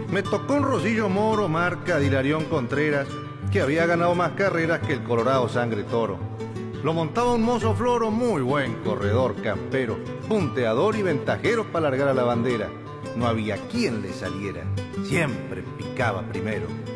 Me tocó un Rosillo Moro, marca de Hilarión Contreras, que había ganado más carreras que el Colorado Sangre Toro. Lo montaba un mozo Floro, muy buen corredor campero, punteador y ventajero para largar a la bandera. No había quien le saliera, siempre picaba primero.